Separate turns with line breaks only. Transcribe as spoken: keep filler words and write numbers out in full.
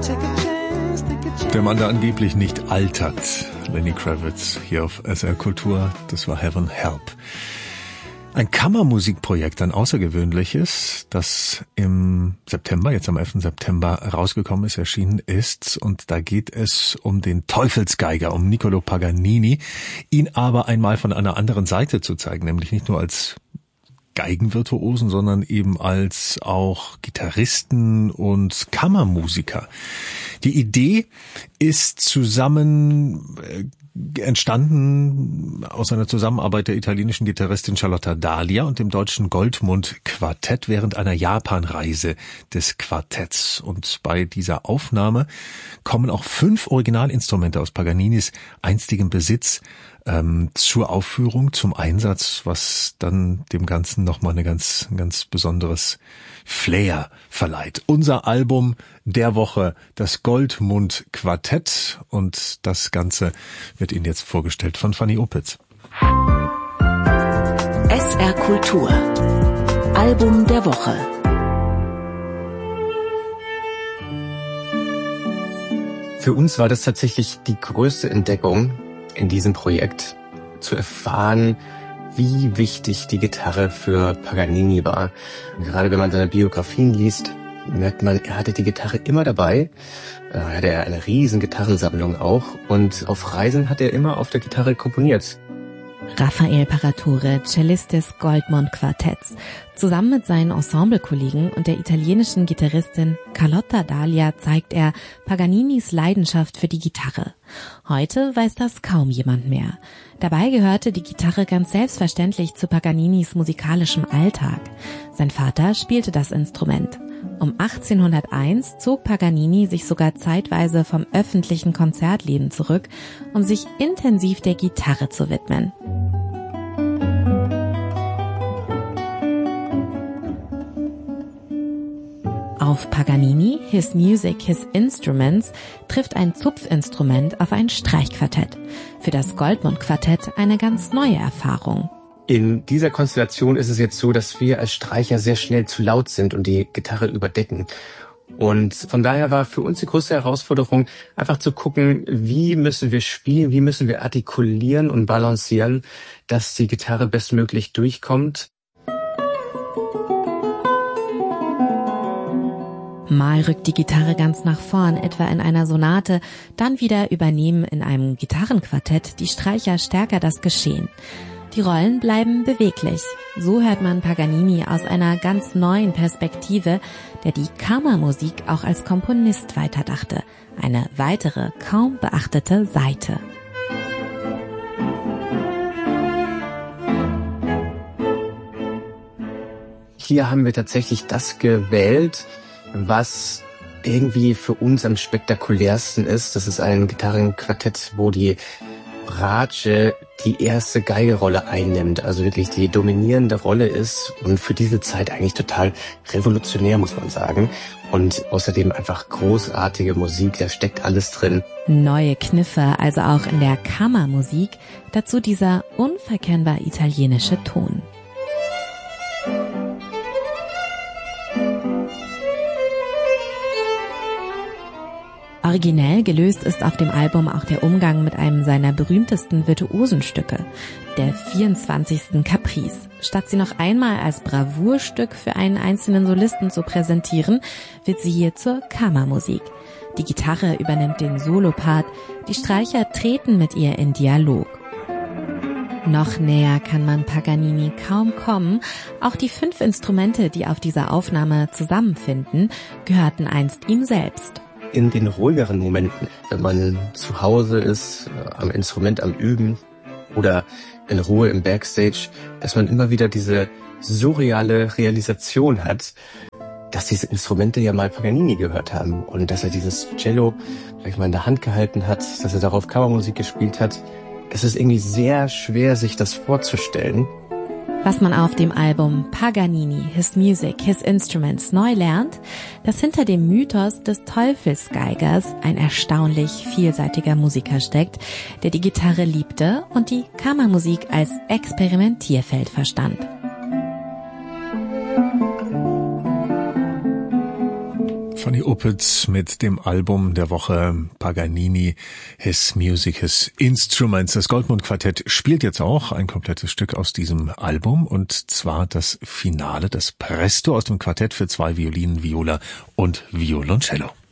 Der Mann, der angeblich nicht altert, Lenny Kravitz, hier auf S R Kultur, das war Heaven Help. Ein Kammermusikprojekt, ein außergewöhnliches, das im September, jetzt am elften September rausgekommen ist, erschienen ist. Und da geht es um den Teufelsgeiger, um Niccolò Paganini, ihn aber einmal von einer anderen Seite zu zeigen, nämlich nicht nur als Geigenvirtuosen, sondern eben als auch Gitarristen und Kammermusiker. Die Idee ist zusammen äh, entstanden aus einer Zusammenarbeit der italienischen Gitarristin Charlotta Dahlia und dem deutschen Goldmund-Quartett während einer Japanreise des Quartetts. Und bei dieser Aufnahme kommen auch fünf Originalinstrumente aus Paganinis einstigem Besitz ähm, zur Aufführung, zum Einsatz, was dann dem Ganzen nochmal eine ganz, ein ganz besonderes Flair verleiht. Unser Album der Woche, das Goldmund-Quartett, und das Ganze wird Ihnen jetzt vorgestellt von Fanny Opitz.
S R Kultur. Album der Woche.
Für uns war das tatsächlich die größte Entdeckung in diesem Projekt, zu erfahren, wie wichtig die Gitarre für Paganini war. Gerade wenn man seine Biografien liest, merkt man, er hatte die Gitarre immer dabei. Er hatte eine riesen Gitarrensammlung auch, und auf Reisen hat er immer auf der Gitarre komponiert.
Rafael Paratore, Cellist des Goldmund-Quartetts. Zusammen mit seinen Ensemblekollegen und der italienischen Gitarristin Carlotta Dahlia zeigt er Paganinis Leidenschaft für die Gitarre. Heute weiß das kaum jemand mehr. Dabei gehörte die Gitarre ganz selbstverständlich zu Paganinis musikalischem Alltag. Sein Vater spielte das Instrument. Um achtzehnhunderteins zog Paganini sich sogar zeitweise vom öffentlichen Konzertleben zurück, um sich intensiv der Gitarre zu widmen. Auf Paganini, His Music, His Instruments trifft ein Zupfinstrument auf ein Streichquartett. Für das Goldmund-Quartett eine ganz neue Erfahrung.
In dieser Konstellation ist es jetzt so, dass wir als Streicher sehr schnell zu laut sind und die Gitarre überdecken. Und von daher war für uns die größte Herausforderung, einfach zu gucken, wie müssen wir spielen, wie müssen wir artikulieren und balancieren, dass die Gitarre bestmöglich durchkommt.
Mal rückt die Gitarre ganz nach vorn, etwa in einer Sonate, dann wieder übernehmen in einem Gitarrenquartett die Streicher stärker das Geschehen. Die Rollen bleiben beweglich. So hört man Paganini aus einer ganz neuen Perspektive, der die Kammermusik auch als Komponist weiterdachte. Eine weitere, kaum beachtete Seite.
Hier haben wir tatsächlich das gewählt, was irgendwie für uns am spektakulärsten ist. Das ist ein Gitarrenquartett, wo die Bratsche die erste Geigerolle einnimmt, also wirklich die dominierende Rolle ist und für diese Zeit eigentlich total revolutionär, muss man sagen. Und außerdem einfach großartige Musik, da steckt alles drin.
Neue Kniffe, also auch in der Kammermusik, dazu dieser unverkennbar italienische Ton. Originell gelöst ist auf dem Album auch der Umgang mit einem seiner berühmtesten Virtuosenstücke, der vierundzwanzigsten Caprice. Statt sie noch einmal als Bravourstück für einen einzelnen Solisten zu präsentieren, wird sie hier zur Kammermusik. Die Gitarre übernimmt den Solopart, die Streicher treten mit ihr in Dialog. Noch näher kann man Paganini kaum kommen. Auch die fünf Instrumente, die auf dieser Aufnahme zusammenfinden, gehörten einst ihm selbst.
In den ruhigeren Momenten, wenn man zu Hause ist, am Instrument am Üben oder in Ruhe im Backstage, dass man immer wieder diese surreale Realisation hat, dass diese Instrumente ja mal Paganini gehört haben und dass er dieses Cello vielleicht mal in der Hand gehalten hat, dass er darauf Kammermusik gespielt hat. Es ist irgendwie sehr schwer, sich das vorzustellen.
Was man auf dem Album Paganini, His Music, His Instruments neu lernt, dass hinter dem Mythos des Teufelsgeigers ein erstaunlich vielseitiger Musiker steckt, der die Gitarre liebte und die Kammermusik als Experimentierfeld verstand.
Fanny Opitz mit dem Album der Woche Paganini, His Music, His Instruments. Das Goldmund Quartett spielt jetzt auch ein komplettes Stück aus diesem Album, und zwar das Finale, das Presto aus dem Quartett für zwei Violinen, Viola und Violoncello.